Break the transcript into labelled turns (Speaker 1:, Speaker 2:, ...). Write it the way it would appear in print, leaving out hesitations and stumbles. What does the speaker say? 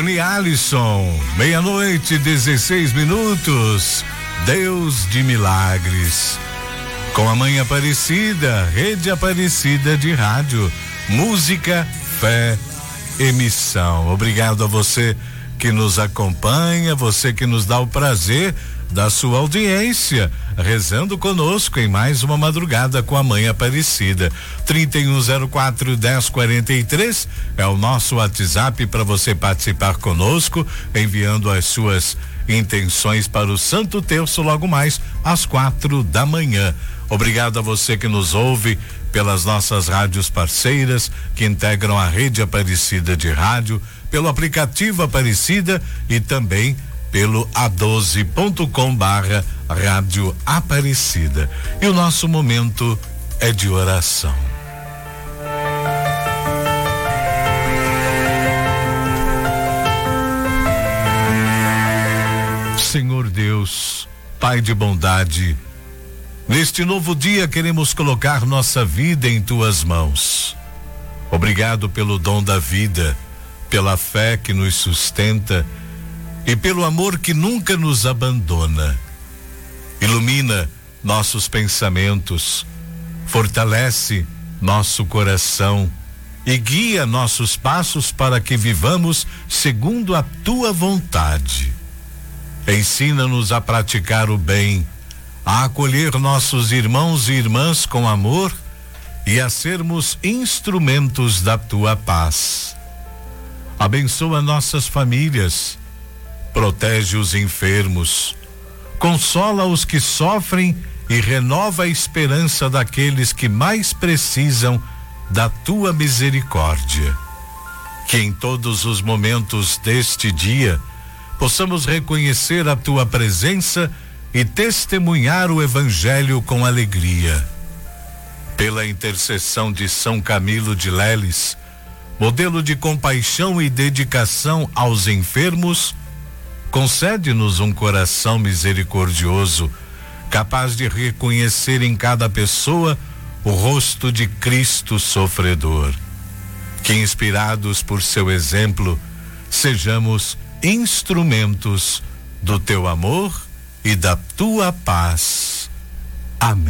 Speaker 1: Tony Alisson, 00:16. Deus de milagres. Com a Mãe Aparecida, Rede Aparecida de Rádio, música, fé, emissão. Obrigado a você que nos acompanha, você que nos dá o prazer da sua audiência, rezando conosco em mais uma madrugada com a Mãe Aparecida. 3104-1043 é o nosso WhatsApp para você participar conosco, enviando as suas intenções para o Santo Terço logo mais às 4:00. Obrigado a você que nos ouve pelas nossas rádios parceiras que integram a Rede Aparecida de Rádio, pelo aplicativo Aparecida e também pelo a12.com/Rádio Aparecida. E o nosso momento é de oração. Senhor Deus, Pai de bondade, neste novo dia queremos colocar nossa vida em tuas mãos. Obrigado pelo dom da vida, pela fé que nos sustenta e pelo amor que nunca nos abandona. Ilumina nossos pensamentos, fortalece nosso coração e guia nossos passos para que vivamos segundo a tua vontade. Ensina-nos a praticar o bem, a acolher nossos irmãos e irmãs com amor e a sermos instrumentos da tua paz. Abençoa nossas famílias, protege os enfermos, consola os que sofrem e renova a esperança daqueles que mais precisam da tua misericórdia. Que em todos os momentos deste dia possamos reconhecer a tua presença e testemunhar o Evangelho com alegria. Pela intercessão de São Camilo de Leles, modelo de compaixão e dedicação aos enfermos, concede-nos um coração misericordioso, capaz de reconhecer em cada pessoa o rosto de Cristo sofredor. Que, inspirados por seu exemplo, sejamos instrumentos do teu amor e da tua paz. Amém.